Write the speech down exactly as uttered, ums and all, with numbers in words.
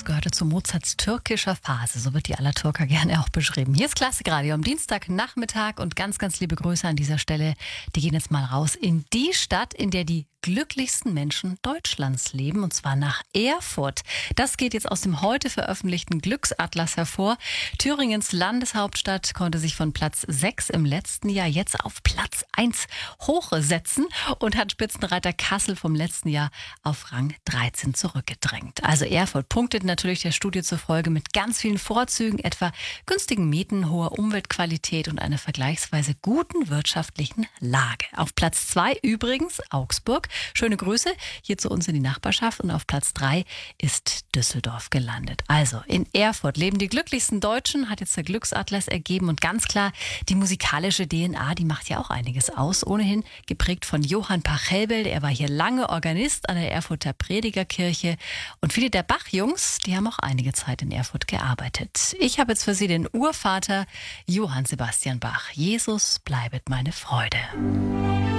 Das gehörte zu Mozarts türkischer Phase, so wird die Allertürker gerne auch beschrieben. Hier ist Klassikradio am Dienstagnachmittag und ganz, ganz liebe Grüße an dieser Stelle. Die gehen jetzt mal raus in die Stadt, in der die glücklichsten Menschen Deutschlands leben, und zwar nach Erfurt. Das geht jetzt aus dem heute veröffentlichten Glücksatlas hervor. Thüringens Landeshauptstadt konnte sich von Platz sechs im letzten Jahr jetzt auf Platz eins hochsetzen und hat Spitzenreiter Kassel vom letzten Jahr auf Rang dreizehn zurückgedrängt. Also Erfurt punktet natürlich der Studie zufolge mit ganz vielen Vorzügen, etwa günstigen Mieten, hoher Umweltqualität und einer vergleichsweise guten wirtschaftlichen Lage. Auf Platz zwei übrigens Augsburg. Schöne Grüße hier zu uns in die Nachbarschaft, und auf Platz drei ist Düsseldorf gelandet. Also in Erfurt leben die glücklichsten Deutschen, hat jetzt der Glücksatlas ergeben, und ganz klar, die musikalische D N A, die macht ja auch einiges aus. Ohnehin geprägt von Johann Pachelbel, er war hier lange Organist an der Erfurter Predigerkirche, und viele der Bach-Jungs, die haben auch einige Zeit in Erfurt gearbeitet. Ich habe jetzt für Sie den Urvater Johann Sebastian Bach. Jesus bleibet meine Freude.